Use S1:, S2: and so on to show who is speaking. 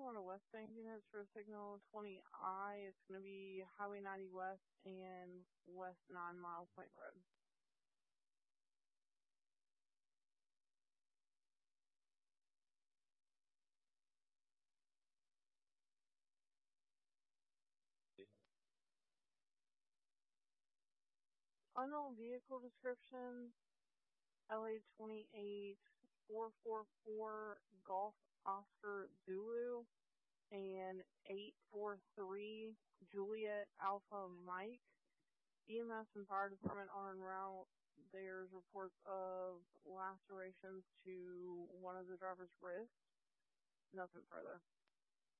S1: 21 to West Bank units for signal 20I. It's going to be Highway 90 West and West 9 Mile Point Road. Unknown vehicle description, LA 28 444 Golf Oscar Zulu and 843 Juliet Alpha Mike. EMS and fire department are en route. There's reports of lacerations to one of the driver's wrists. Nothing further.